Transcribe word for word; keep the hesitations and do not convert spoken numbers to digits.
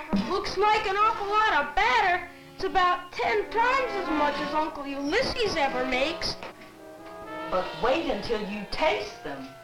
Looks like an awful lot of batter. It's about ten times as much as Uncle Ulysses ever makes. But wait until you taste them.